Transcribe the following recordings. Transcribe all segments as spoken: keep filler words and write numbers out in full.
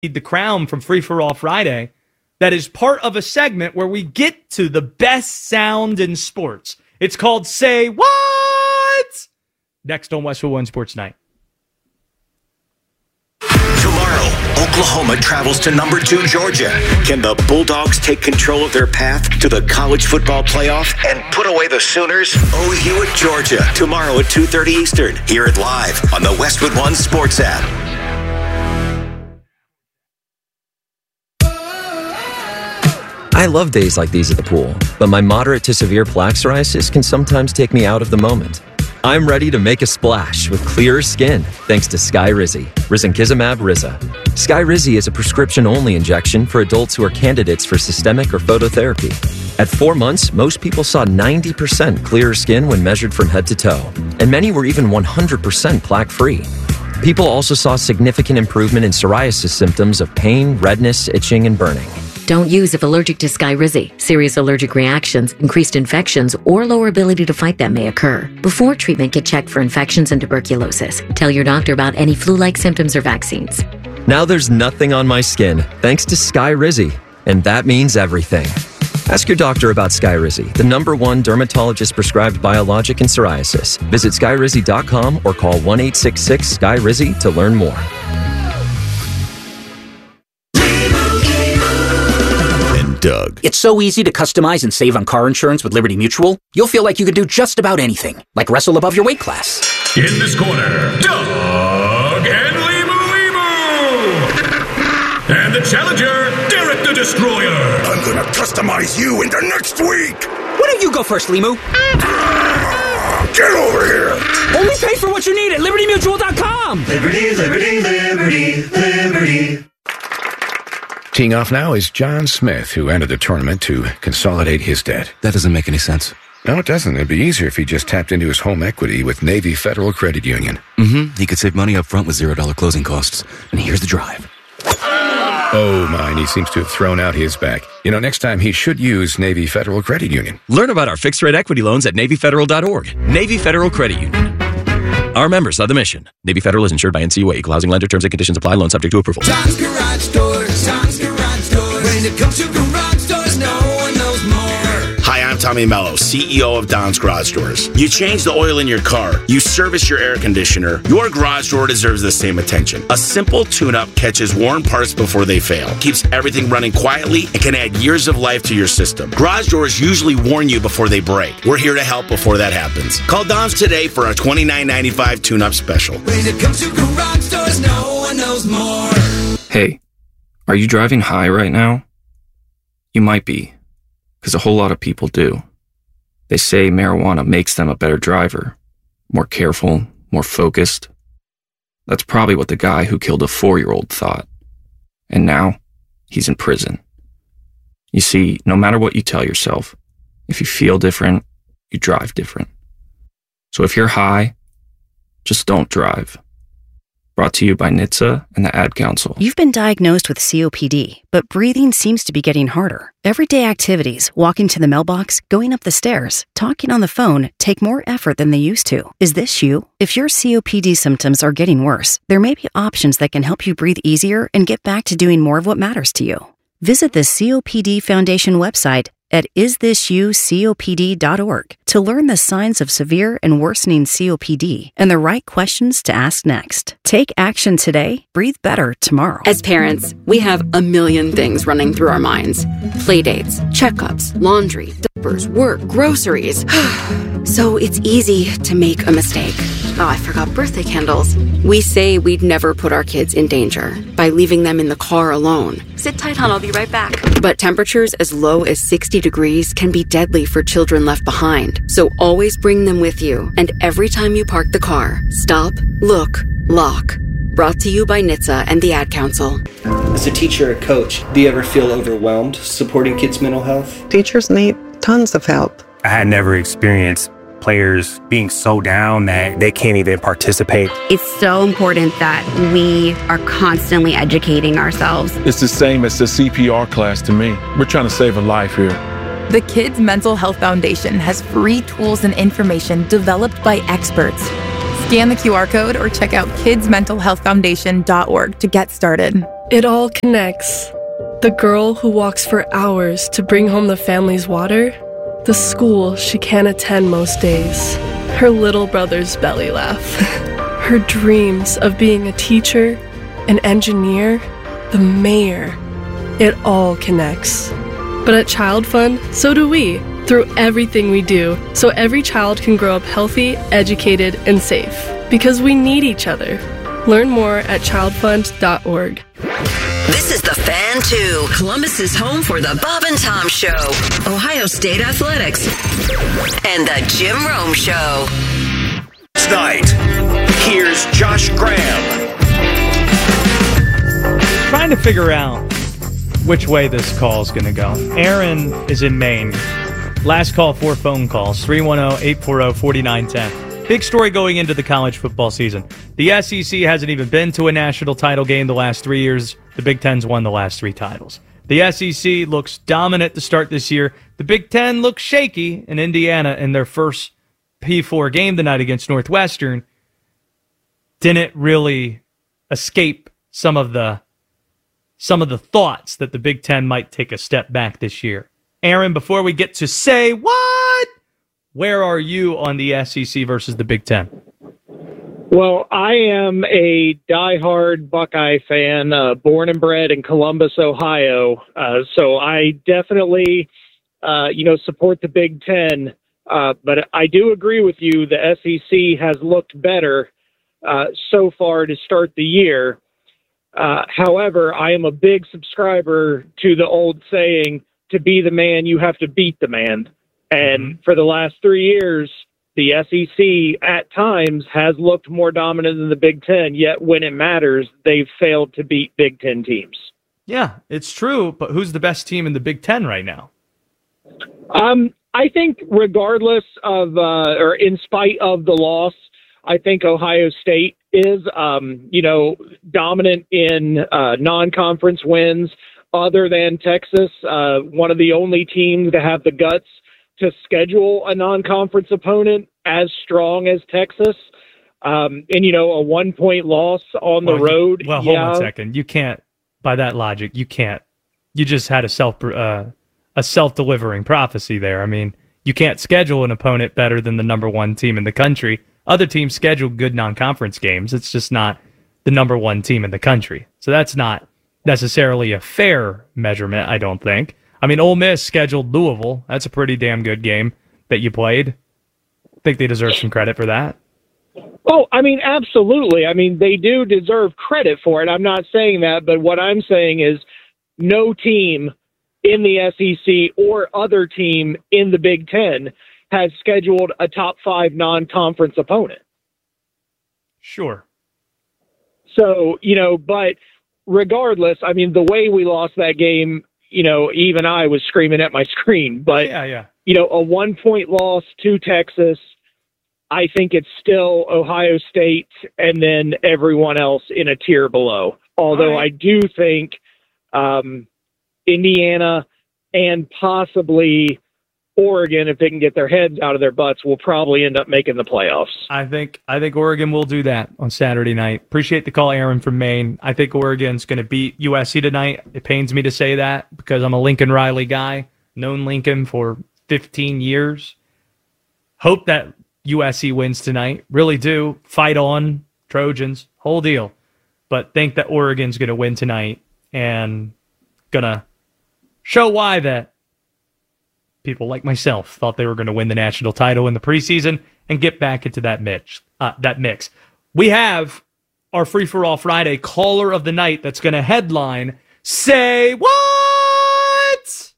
The Crown from Free For All Friday that is part of a segment where we get to the best sound in sports. It's called Say What? Next on Westwood One Sports Night. Tomorrow, Oklahoma travels to number two Georgia. Can the Bulldogs take control of their path to the college football playoff and put away the Sooners? O U at Georgia, tomorrow at two thirty Eastern. Hear it live on the Westwood One Sports app. I love days like these at the pool, but my moderate to severe plaque psoriasis can sometimes take me out of the moment. I'm ready to make a splash with clearer skin thanks to Skyrizi, risankizumab Riza. Skyrizi is a prescription-only injection for adults who are candidates for systemic or phototherapy. At four months, most people saw ninety percent clearer skin when measured from head to toe, and many were even one hundred percent plaque-free. People also saw significant improvement in psoriasis symptoms of pain, redness, itching, and burning. Don't use if allergic to Skyrizi. Serious allergic reactions, increased infections, or lower ability to fight them may occur. Before treatment, get checked for infections and tuberculosis. Tell your doctor about any flu-like symptoms or vaccines. Now there's nothing on my skin thanks to Skyrizi, and that means everything. Ask your doctor about Skyrizi, the number one dermatologist-prescribed biologic in psoriasis. Visit skyrizi dot com or call one eight six six S K Y R I Z I to learn more. Doug. It's so easy to customize and save on car insurance with Liberty Mutual. You'll feel like you can do just about anything, like wrestle above your weight class. In this corner, Doug and Limu Limu! And the challenger, Derek the Destroyer. I'm gonna customize you into next week. Why don't you go first, Limu? Get over here. Only pay for what you need at liberty mutual dot com. Liberty, liberty, liberty, liberty. Teeing off now is John Smith, who entered the tournament to consolidate his debt. That doesn't make any sense. No, it doesn't. It'd be easier if he just tapped into his home equity with Navy Federal Credit Union. Mm-hmm. He could save money up front with zero dollar closing costs. And here's the drive. Oh, mine. He seems to have thrown out his back. You know, next time he should use Navy Federal Credit Union. Learn about our fixed-rate equity loans at navy federal dot org. Navy Federal Credit Union. Our members of the mission. Navy Federal is insured by N C U A. Equal housing lender. Terms and conditions apply. Loan subject to approval. Tom's Garage Doors. Tom's Garage Doors. When it comes to garage doors, no one knows more. Hi, I'm Tommy Mello, C E O of Don's Garage Doors. You change the oil in your car. You service your air conditioner. Your garage door deserves the same attention. A simple tune-up catches worn parts before they fail, keeps everything running quietly, and can add years of life to your system. Garage doors usually warn you before they break. We're here to help before that happens. Call Don's today for a twenty-nine ninety-five tune-up special. When it comes to garage doors, no one knows more. Hey, are you driving high right now? You might be, because a whole lot of people do. They say marijuana makes them a better driver, more careful, more focused. That's probably what the guy who killed a four-year-old thought. And now, he's in prison. You see, no matter what you tell yourself, if you feel different, you drive different. So if you're high, just don't drive. Brought to you by N H T S A and the Ad Council. You've been diagnosed with C O P D, but breathing seems to be getting harder. Everyday activities, walking to the mailbox, going up the stairs, talking on the phone, take more effort than they used to. Is this you? If your C O P D symptoms are getting worse, there may be options that can help you breathe easier and get back to doing more of what matters to you. Visit the C O P D Foundation website at is this you C O P D dot org to learn the signs of severe and worsening C O P D and the right questions to ask next. Take action today, breathe better tomorrow. As parents, we have a million things running through our minds. Playdates, checkups, laundry, diapers, work, groceries. So it's easy to make a mistake. Oh, I forgot birthday candles. We say we'd never put our kids in danger by leaving them in the car alone. Sit tight, hon, I'll be right back. But temperatures as low as sixty degrees can be deadly for children left behind. So always bring them with you. And every time you park the car, stop, look, lock. Brought to you by N H T S A and the Ad Council. As a teacher or coach, do you ever feel overwhelmed supporting kids' mental health? Teachers need tons of help. I had never experienced players being so down that they can't even participate. It's so important that we are constantly educating ourselves. It's the same as the C P R class to me. We're trying to save a life here. The Kids Mental Health Foundation has free tools and information developed by experts. Scan the Q R code or check out kids mental health foundation dot org to get started. It all connects. The girl who walks for hours to bring home the family's water, the school she can't attend most days, her little brother's belly laugh, her dreams of being a teacher, an engineer, the mayor. It all connects. But at Child Fund, so do we, through everything we do, so every child can grow up healthy, educated, and safe. Because we need each other. Learn more at child fund dot org. This is The Fan two, Columbus's home for the Bob and Tom Show, Ohio State Athletics, and the Jim Rome Show. Tonight, here's Josh Graham. Trying to figure out which way this call is going to go. Aaron is in Maine. Last call for phone calls, three one zero, eight four zero, four nine one zero. Big story going into the college football season. The S E C hasn't even been to a national title game the last three years. The Big Ten's won the last three titles. The S E C looks dominant to start this year. The Big Ten looks shaky, and Indiana, in their first P four game tonight against Northwestern, didn't really escape some of the some of the thoughts that the Big Ten might take a step back this year. Aaron, before we get to say what, where are you on the S E C versus the Big Ten? Well, I am a diehard Buckeye fan, uh, born and bred in Columbus, Ohio. Uh, so I definitely, uh, you know, support the Big Ten. Uh, but I do agree with you. The S E C has looked better uh, so far to start the year. Uh, however, I am a big subscriber to the old saying, to be the man, you have to beat the man. And mm-hmm. for the last three years, the S E C at times has looked more dominant than the Big Ten, yet when it matters, they've failed to beat Big Ten teams. Yeah, it's true, but who's the best team in the Big Ten right now? Um, I think regardless of, uh, or in spite of the loss, I think Ohio State is, um, you know, dominant in uh, non-conference wins other than Texas, uh, one of the only teams to have the guts to schedule a non-conference opponent as strong as Texas. Um, and, you know, a one-point loss on the well, road. You, well, hold yeah. on a second. You can't, by that logic, you can't. You just had a self uh, a self-delivering prophecy there. I mean, you can't schedule an opponent better than the number one team in the country. Other teams schedule good non-conference games. It's just not the number one team in the country. So that's not necessarily a fair measurement, I don't think. I mean, Ole Miss scheduled Louisville. That's a pretty damn good game that you played. I think they deserve some credit for that. Oh, I mean, absolutely. I mean, they do deserve credit for it. I'm not saying that, but what I'm saying is no team in the S E C or other team in the Big Ten has scheduled a top five non-conference opponent. Sure. So, you know, but regardless, I mean, the way we lost that game, you know, even I was screaming at my screen. But, yeah, yeah. you know, a one-point loss to Texas, I think it's still Ohio State and then everyone else in a tier below. Although right. I do think um, Indiana and possibly Oregon, if they can get their heads out of their butts, will probably end up making the playoffs. I think I think Oregon will do that on Saturday night. Appreciate the call, Aaron from Maine. I think Oregon's going to beat U S C tonight. It pains me to say that because I'm a Lincoln Riley guy, known Lincoln for fifteen years. Hope that U S C wins tonight. Really do. Fight on, Trojans, whole deal. But think that Oregon's going to win tonight and going to show why that people like myself thought they were going to win the national title in the preseason and get back into that mix. Uh, that mix. We have our Free for All Friday caller of the night that's going to headline Say What?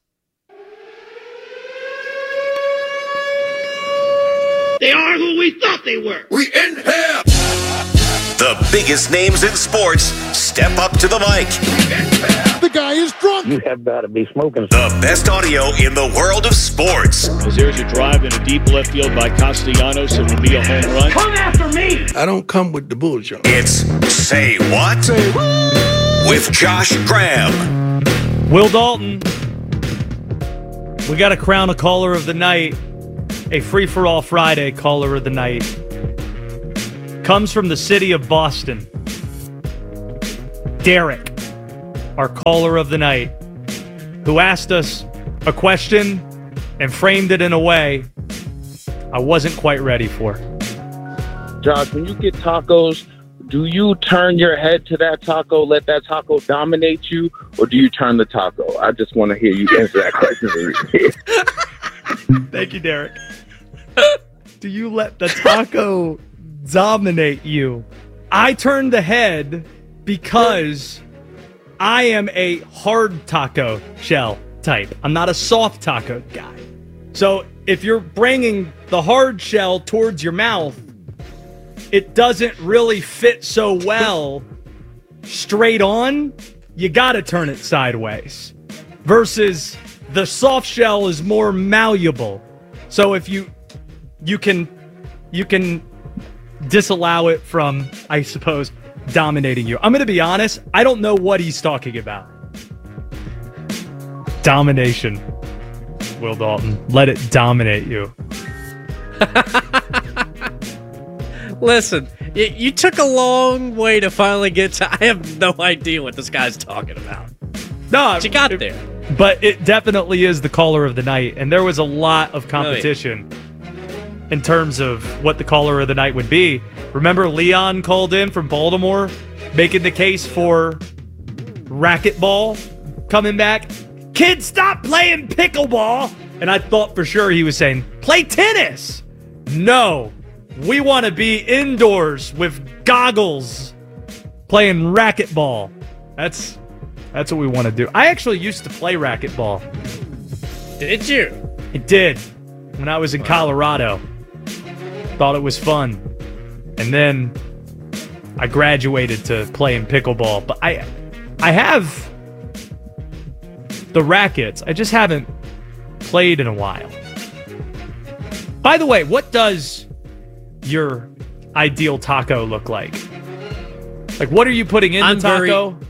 They are who we thought they were. We in here. The biggest names in sports step up to the mic. The guy is drunk. You have got to be smoking. The best audio in the world of sports. As there's a drive in a deep left field by Castellanos, it will be a home run. Come after me. I don't come with the bullshit. It's Say What? Say what? With Josh Graham. Will Dalton. We got to crown a caller of the night. A Free for All Friday caller of the night. comes from the city of Boston. Derek, our caller of the night, who asked us a question and framed it in a way I wasn't quite ready for. Josh, when you get tacos, do you turn your head to that taco, let that taco dominate you, or do you turn the taco? I just want to hear you answer that question. Thank you, Derek. Do you let the taco dominate you? I turn the head because I am a hard taco shell type. I'm not a soft taco guy. So if you're bringing the hard shell towards your mouth, it doesn't really fit so well straight on. You got to turn it sideways. Versus the soft shell is more malleable. So if you you can you can disallow it from, I suppose, dominating you. I'm going to be honest, I don't know what he's talking about. Domination. Will Dalton, let it dominate you. Listen, you, you took a long way to finally get to... I have no idea what this guy's talking about. No, but you got it, there. But it definitely is the caller of the night, and there was a lot of competition oh, yeah. in terms of what the caller of the night would be. Remember Leon called in from Baltimore, making the case for racquetball coming back? Kids, stop playing pickleball! And I thought for sure he was saying, play tennis! No, we want to be indoors with goggles playing racquetball. That's that's what we want to do. I actually used to play racquetball. Did you? I did. When I was in wow. Colorado. Thought it was fun. And then I graduated to playing pickleball. But I I have the rackets. I just haven't played in a while. By the way, what does your ideal taco look like? Like, what are you putting in I'm the taco? Very,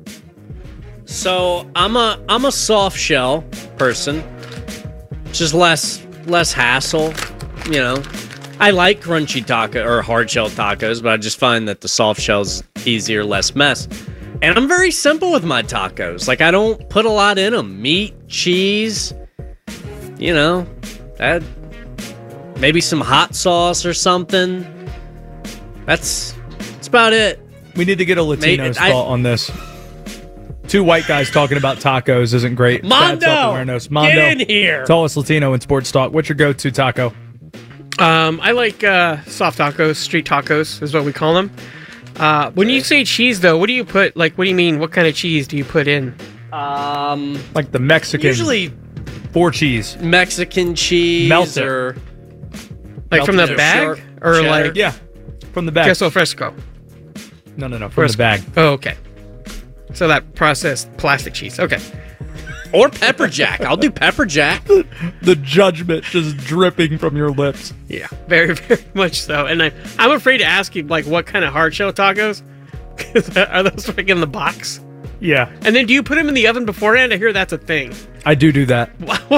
so I'm a I'm a soft shell person. Just less less hassle, you know. I like crunchy taco or hard shell tacos, but I just find that the soft shell's easier, less mess. And I'm very simple with my tacos. Like, I don't put a lot in them. Meat, cheese, you know, that, maybe some hot sauce or something. That's that's about it. We need to get a Latino's Maybe, thought I, on this. Two white guys talking about tacos isn't great. Mondo, Mondo, get in here. Tallest Latino in sports talk. What's your go-to taco? Um, I like uh, soft tacos, street tacos is what we call them. Uh, when you say cheese, though, what do you put? Like, what do you mean? What kind of cheese do you put in? Um, like the Mexican. Usually, four cheese, Mexican cheese, melted, or like from the bag, sharp, or cheddar. like yeah, from the bag. Queso fresco. No, no, no, from fresco. the bag. Oh, okay. So that processed plastic cheese. Okay. Or pepper jack. I'll do pepper jack. The judgment just dripping from your lips. Yeah, very, very much so. And I, I'm afraid to ask you, like, what kind of hard shell tacos? Are those like in the box? Yeah. And then do you put them in the oven beforehand? I hear that's a thing. I do do that.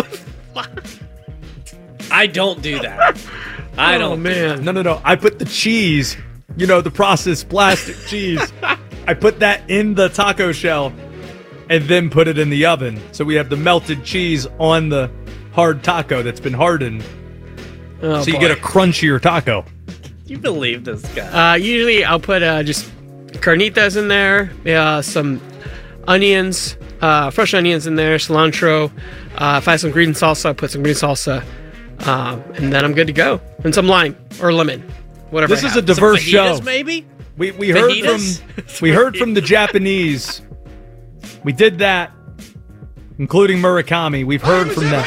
I don't do that. I oh, don't. man. No, no, no. I put the cheese, you know, the processed plastic cheese. I put that in the taco shell and then put it in the oven. So we have the melted cheese on the hard taco that's been hardened. Oh, so you boy. get a crunchier taco. You believe this guy? Uh, usually I'll put uh, just carnitas in there, uh, some onions, uh, fresh onions in there, cilantro. Uh, if I have some green salsa, I'll put some green salsa. Uh, and then I'm good to go. And some lime or lemon, whatever. This I is have. a diverse some show. Maybe we we heard fajitas? from we heard from the Japanese. We did that, including Murakami. We've heard from them.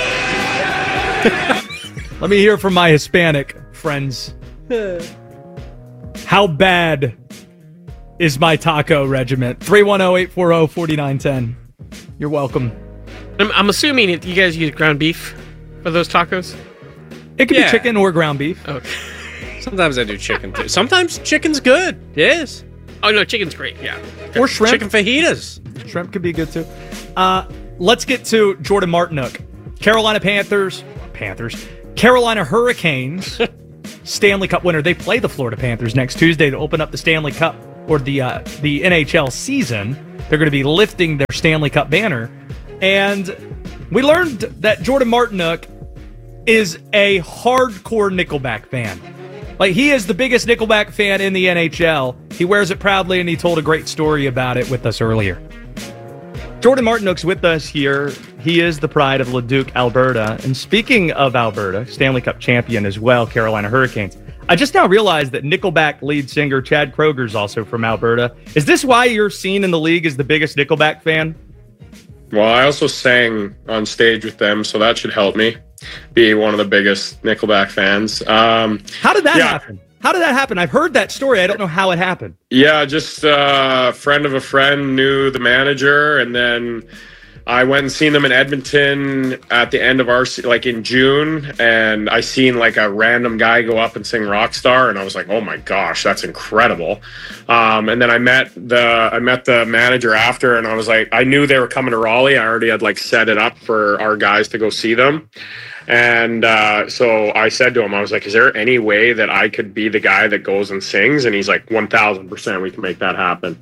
Let me hear from my Hispanic friends. How bad is my taco regiment? three one zero, eight four zero, four nine one zero. You're welcome. I'm, I'm assuming you guys use ground beef for those tacos? It could Yeah. be chicken or ground beef. Okay. Sometimes I do chicken too. Sometimes chicken's good. Yes. Oh, no, chicken's great, yeah. Or shrimp. Chicken fajitas. Shrimp could be good too. Uh, let's get to Jordan Martinook. Carolina Panthers. Panthers. Carolina Hurricanes Stanley Cup winner. They play the Florida Panthers next Tuesday to open up the Stanley Cup or the uh, the N H L season. They're going to be lifting their Stanley Cup banner. And we learned that Jordan Martinook is a hardcore Nickelback fan. Like, he is the biggest Nickelback fan in the N H L. He wears it proudly, and he told a great story about it with us earlier. Jordan Martinook's with us here. He is the pride of Leduc, Alberta. And speaking of Alberta, Stanley Cup champion as well, Carolina Hurricanes. I just now realized that Nickelback lead singer Chad Kroger's also from Alberta. Is this why you're seen in the league as the biggest Nickelback fan? Well, I also sang on stage with them, so that should help me be one of the biggest Nickelback fans. Um, How did that yeah. happen? How did that happen? I've heard that story. I don't know how it happened. Yeah, just a friend of a friend knew the manager, and then I went and seen them in Edmonton at the end of our, like in June, and I seen like a random guy go up and sing Rockstar, and I was like, oh my gosh, that's incredible. Um, and then I met the I met the manager after, and I was like, I knew they were coming to Raleigh. I already had like set it up for our guys to go see them. And uh, so I said to him, I was like, is there any way that I could be the guy that goes and sings? And he's like, one thousand percent we can make that happen.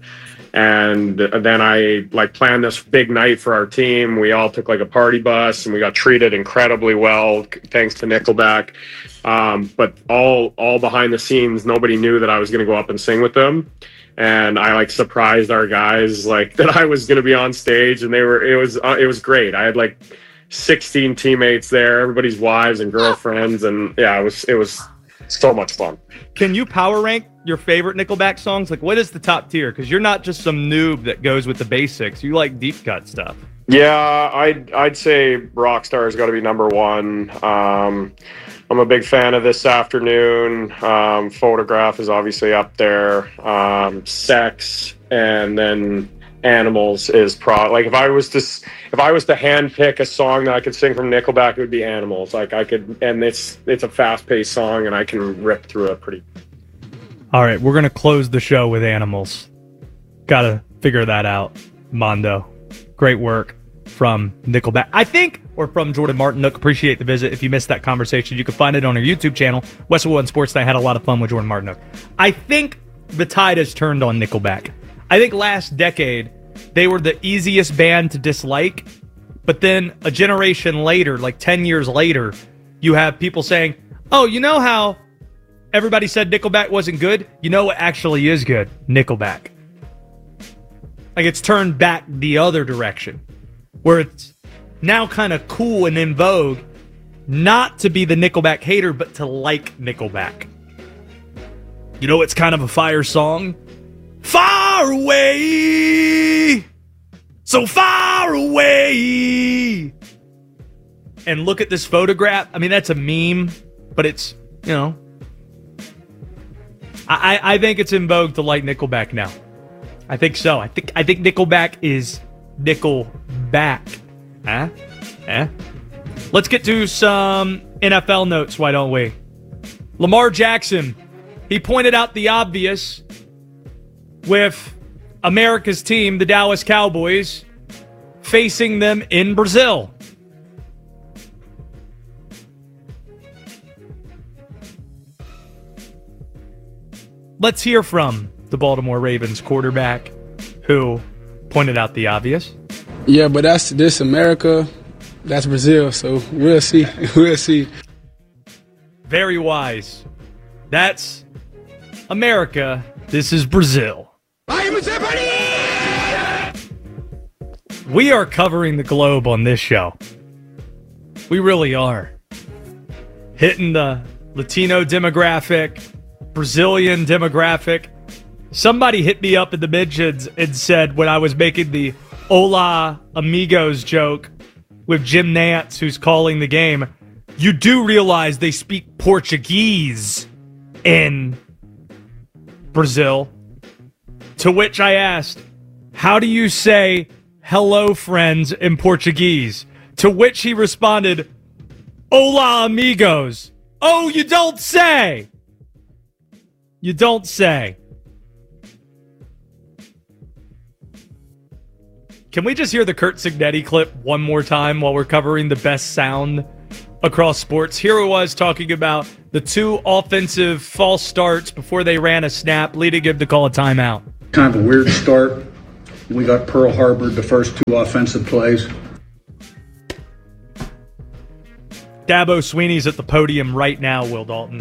And then I like planned this big night for our team. We all took like a party bus, and we got treated incredibly well, thanks to Nickelback. Um, but all all behind the scenes, nobody knew that I was going to go up and sing with them. And I like surprised our guys like that I was going to be on stage, and they were. It was uh, it was great. I had like sixteen teammates there, everybody's wives and girlfriends, and yeah, it was it was so much fun. Can you power rank your favorite Nickelback songs? Like, what is the top tier? Because you're not just some noob that goes with the basics. You like deep cut stuff. Yeah, I'd I'd say Rockstar has got to be number one. Um, I'm a big fan of This Afternoon. Um, Photograph is obviously up there. Um, Sex, and then Animals is pro. Like if I was to if I was to handpick a song that I could sing from Nickelback, it would be Animals. Like I could, and it's it's a fast paced song, and I can rip through it pretty. All right, we're gonna close the show with Animals. Gotta figure that out, Mondo. Great work from Nickelback, I think, or from Jordan Martinook. Appreciate the visit. If you missed that conversation, you can find it on our YouTube channel, Westwood One Sports. I had a lot of fun with Jordan Martinook. I think the tide has turned on Nickelback. I think last decade, they were the easiest band to dislike, but then a generation later, like ten years later, you have people saying, oh, you know how everybody said Nickelback wasn't good? You know what actually is good? Nickelback. Like, it's turned back the other direction, where it's now kind of cool and in vogue not to be the Nickelback hater, but to like Nickelback. You know, it's kind of a fire song. Far away, so far away. And look at this photograph. I mean, that's a meme, but it's, you know, I, I think it's in vogue to like Nickelback now. I think so. I think I think Nickelback is Nickelback. Huh? Eh? Let's get to some N F L notes, why don't we? Lamar Jackson, he pointed out the obvious with America's team, the Dallas Cowboys, facing them in Brazil. Let's hear from the Baltimore Ravens quarterback who pointed out the obvious. Yeah, but that's this America, that's Brazil, so we'll see. We'll see. Very wise. That's America. This is Brazil. We are covering the globe on this show. We really are. Hitting the Latino demographic, Brazilian demographic. Somebody hit me up in the mentions and said when I was making the Hola Amigos joke with Jim Nantz, who's calling the game, you do realize they speak Portuguese in Brazil. To which I asked, how do you say hello, friends, in Portuguese? To which he responded, Hola, amigos. Oh, you don't say. You don't say. Can we just hear the Kurt Signetti clip one more time while we're covering the best sound across sports? Here it was talking about the two offensive false starts before they ran a snap, leading him to call a timeout. Kind of a weird start. We got Pearl Harbored the first two offensive plays. Dabo Sweeney's at the podium right now, Will Dalton.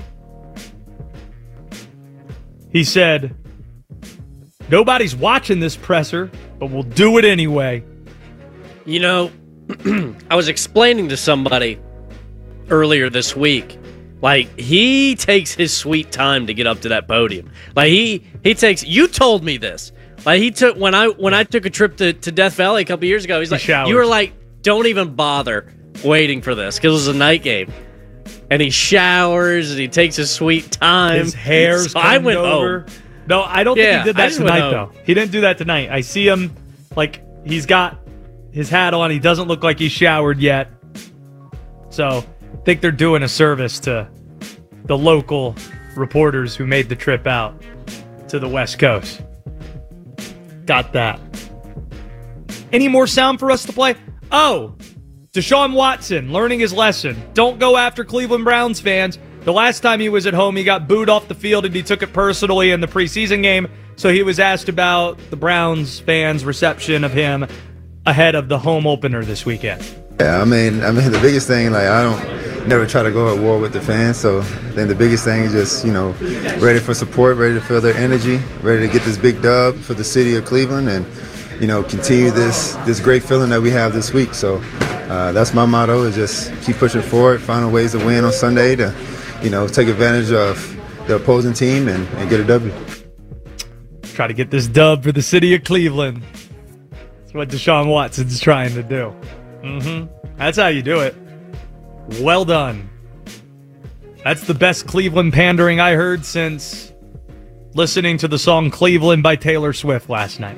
He said, nobody's watching this presser, but we'll do it anyway. You know, I was explaining to somebody earlier this week, like, he takes his sweet time to get up to that podium. Like, he he takes, you told me this. Like, he took, when I when I took a trip to, to Death Valley a couple years ago, he's like, showers. You were like, don't even bother waiting for this, because it was a night game. And he showers, and he takes his sweet time. His hair's so I went over. home. No, I don't Yeah, think he did I that just went tonight, home. though. He didn't do that tonight. I see him, like, he's got his hat on. He doesn't look like he's showered yet. So, I think they're doing a service to the local reporters who made the trip out to the West Coast. Got that. Any more sound for us to play? Oh, Deshaun Watson learning his lesson. Don't go after Cleveland Browns fans. The last time he was at home, he got booed off the field, and he took it personally in the preseason game. So he was asked about the Browns fans' reception of him ahead of the home opener this weekend. Yeah, I mean, I mean, the biggest thing, like, I don't never try to go at war with the fans. So I think the biggest thing is just, you know, ready for support, ready to feel their energy, ready to get this big dub for the city of Cleveland, and, you know, continue this this great feeling that we have this week. So uh, that's my motto, is just keep pushing forward, finding ways to win on Sunday to, you know, take advantage of the opposing team and, and get a W. Try to get this dub for the city of Cleveland. That's what Deshaun Watson's trying to do. Mm-hmm. That's how you do it. Well done. That's the best Cleveland pandering I heard since listening to the song Cleveland by Taylor Swift last night.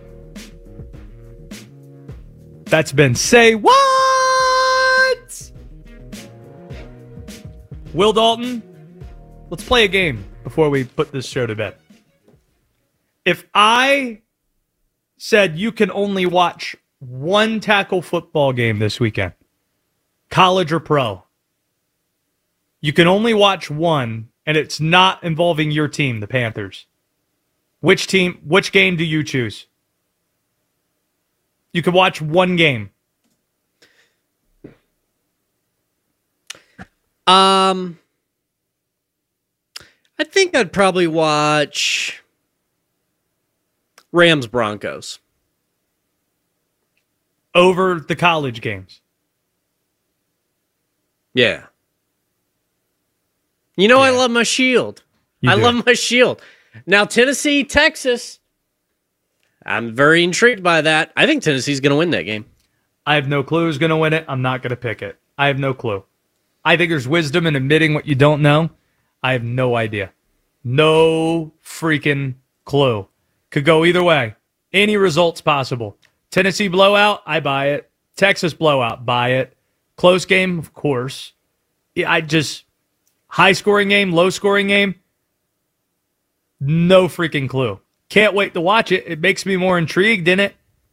That's been Say What? Will Dalton, let's play a game before we put this show to bed. If I said you can only watch one tackle football game this weekend, college or pro, you can only watch one, and it's not involving your team, the Panthers. Which team, which game do you choose? You can watch one game. Um, I think I'd probably watch Rams Broncos over the college games. Yeah. You know, yeah. I love my Shield. You I do. love my Shield. Now, Tennessee, Texas, I'm very intrigued by that. I think Tennessee's going to win that game. I have no clue who's going to win it. I'm not going to pick it. I have no clue. I think there's wisdom in admitting what you don't know. I have no idea. No freaking clue. Could go either way. Any results possible. Tennessee blowout, I buy it. Texas blowout, buy it. Close game, of course. Yeah, I just, high scoring game, low scoring game, no freaking clue. Can't wait to watch it. It makes me more intrigued in it.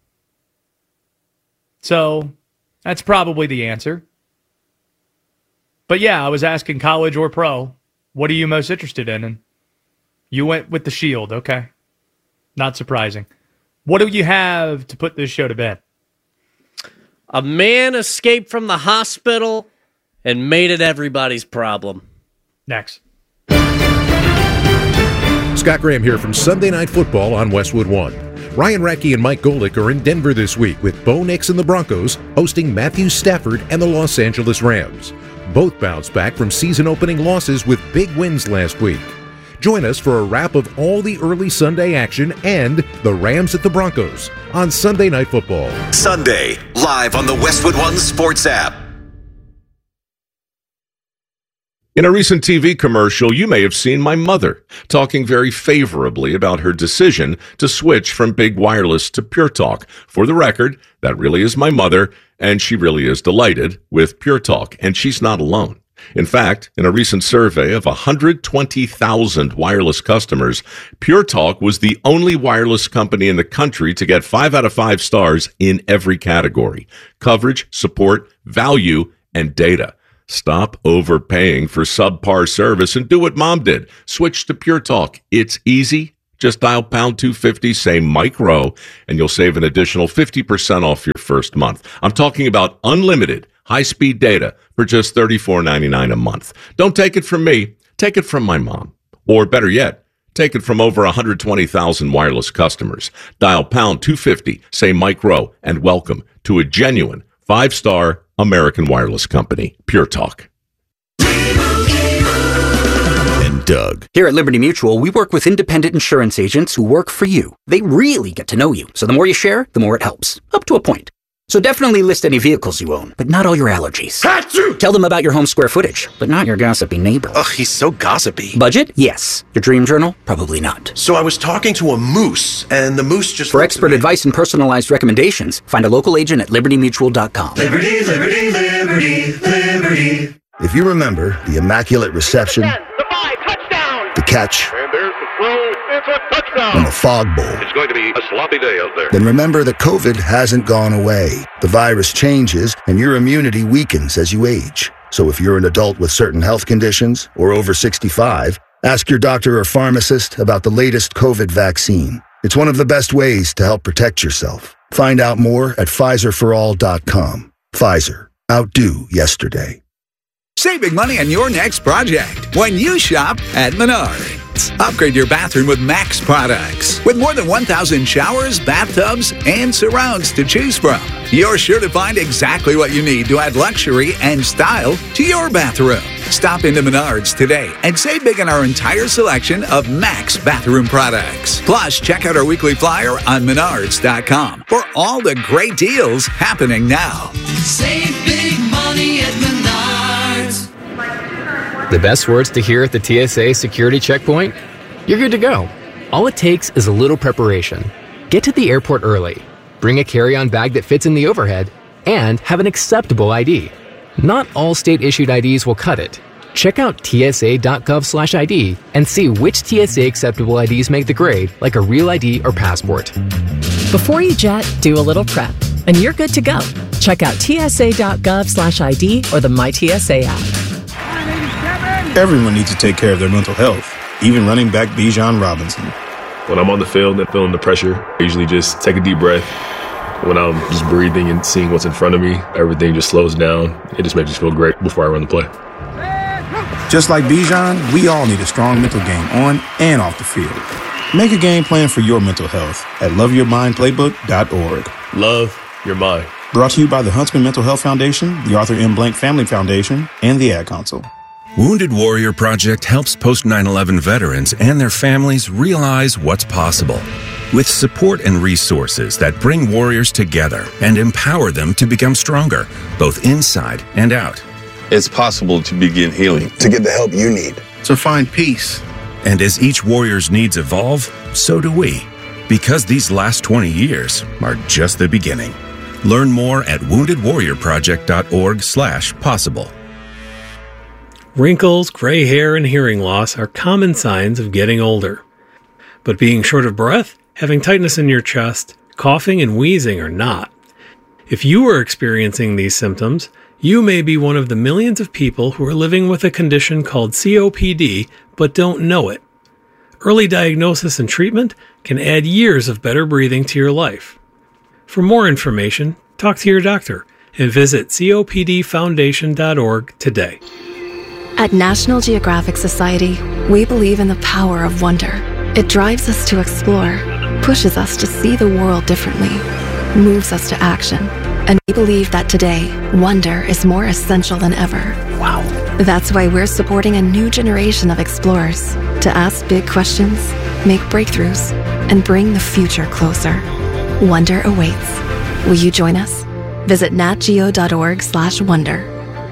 So that's probably the answer. But yeah, I was asking college or pro, what are you most interested in? And you went with the Shield. Okay. Not surprising. What do you have to put this show to bed? A man escaped from the hospital and made it everybody's problem. Next. Scott Graham here from Sunday Night Football on Westwood One. Ryan Radke and Mike Golick are in Denver this week with Bo Nix and the Broncos hosting Matthew Stafford and the Los Angeles Rams. Both bounced back from season-opening losses with big wins last week. Join us for a wrap of all the early Sunday action and the Rams at the Broncos on Sunday Night Football. Sunday, live on the Westwood One Sports app. In a recent T V commercial, you may have seen my mother talking very favorably about her decision to switch from Big Wireless to Pure Talk. For the record, that really is my mother, and she really is delighted with Pure Talk, and she's not alone. In fact, in a recent survey of one hundred twenty thousand wireless customers, Pure Talk was the only wireless company in the country to get five out of five stars in every category: coverage, support, value, and data. Stop overpaying for subpar service and do what Mom did. Switch to Pure Talk. It's easy. Just dial pound two fifty, say Mike Rowe, and you'll save an additional fifty percent off your first month. I'm talking about unlimited high-speed data for just thirty-four ninety-nine a month. Don't take it from me. Take it from my mom. Or better yet, take it from over one hundred twenty thousand wireless customers. Dial pound two fifty, say Mike Rowe, and welcome to a genuine five-star American wireless company, Pure Talk. And Doug. Here at Liberty Mutual, we work with independent insurance agents who work for you. They really get to know you, so the more you share, the more it helps. Up to a point. So definitely list any vehicles you own, but not all your allergies. Achoo! Tell them about your home square footage, but not your gossipy neighbor. Ugh, he's so gossipy. Budget? Yes. Your dream journal? Probably not. So I was talking to a moose, and the moose just... For expert advice and personalized recommendations, find a local agent at liberty mutual dot com. Liberty, liberty, liberty, liberty. If you remember the immaculate reception, The five, touchdown! the catch, And there's the throw. It's a touchdown. and the fog bowl, It's going to be a sloppy day out there. then remember that COVID hasn't gone away. The virus changes, and your immunity weakens as you age. So if you're an adult with certain health conditions or over sixty-five, ask your doctor or pharmacist about the latest COVID vaccine. It's one of the best ways to help protect yourself. Find out more at Pfizer for all dot com. Pfizer. Outdo yesterday. Save big money on your next project when you shop at Menards. Upgrade your bathroom with Max products. With more than one thousand showers, bathtubs, and surrounds to choose from, you're sure to find exactly what you need to add luxury and style to your bathroom. Stop into Menards today and save big on our entire selection of Max bathroom products. Plus, check out our weekly flyer on menards dot com for all the great deals happening now. Save big money at Menards. The best words to hear at the T S A security checkpoint? You're good to go. All it takes is a little preparation. Get to the airport early, bring a carry-on bag that fits in the overhead, and have an acceptable I D. Not all state-issued I Ds will cut it. Check out T S A dot gov slash I D and see which T S A acceptable I Ds make the grade, like a real I D or passport. Before you jet, do a little prep, and you're good to go. Check out T S A dot gov slash I D or the My T S A app. Everyone needs to take care of their mental health, even running back Bijan Robinson. When I'm on the field and feeling the pressure, I usually just take a deep breath. When I'm just breathing and seeing what's in front of me, everything just slows down. It just makes me feel great before I run the play. Just like Bijan, we all need a strong mental game on and off the field. Make a game plan for your mental health at love your mind playbook dot org. Love your mind. Brought to you by the Huntsman Mental Health Foundation, the Arthur M. Blank Family Foundation, and the Ad Council. Wounded Warrior Project helps post nine eleven veterans and their families realize what's possible. With support and resources that bring warriors together and empower them to become stronger, both inside and out. It's possible to begin healing. To get the help you need. To find peace. And as each warrior's needs evolve, so do we. Because these last twenty years are just the beginning. Learn more at wounded warrior project dot org slash possible. Wrinkles, gray hair, and hearing loss are common signs of getting older. But being short of breath, having tightness in your chest, coughing, and wheezing are not. If you are experiencing these symptoms, you may be one of the millions of people who are living with a condition called C O P D but don't know it. Early diagnosis and treatment can add years of better breathing to your life. For more information, talk to your doctor and visit C O P D foundation dot org today. At National Geographic Society, we believe in the power of wonder. It drives us to explore, pushes us to see the world differently, moves us to action. And we believe that today, wonder is more essential than ever. Wow. That's why we're supporting a new generation of explorers to ask big questions, make breakthroughs, and bring the future closer. Wonder awaits. Will you join us? Visit nat geo dot org slash wonder.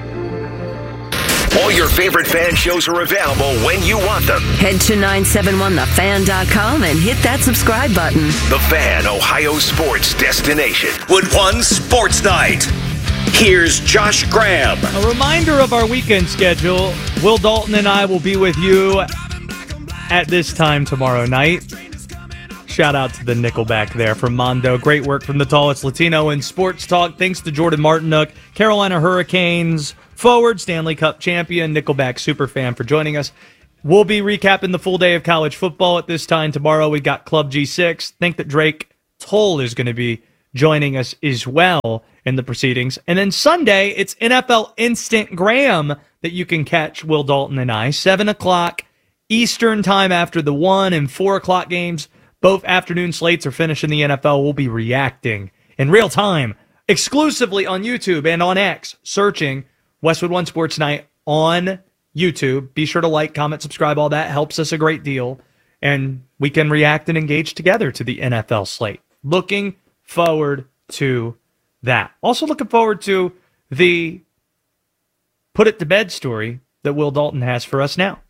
All your favorite fan shows are available when you want them. Head to nine seven one the fan dot com and hit that subscribe button. The Fan, Ohio sports destination. Wood One Sports Night. Here's Josh Graham. A reminder of our weekend schedule. Will Dalton and I will be with you at this time tomorrow night. Shout out to the Nickelback there from Mondo. Great work from the tallest Latino in sports talk. Thanks to Jordan Martinook, Carolina Hurricanes forward, Stanley Cup champion, Nickelback superfan for joining us. We'll be recapping the full day of college football at this time tomorrow. We got Club G six. Think that Drake Toll is going to be joining us as well in the proceedings. And then Sunday, it's N F L Instant Graham that you can catch Will Dalton and I. seven o'clock Eastern time after the one and four o'clock games. Both afternoon slates are finished in the N F L. We'll be reacting in real time, exclusively on YouTube and on X, searching Westwood One Sports Night on YouTube. Be sure to like, comment, subscribe. All that helps us a great deal. And we can react and engage together to the N F L slate. Looking forward to that. Also looking forward to the Put It to Bed story that Will Dalton has for us now.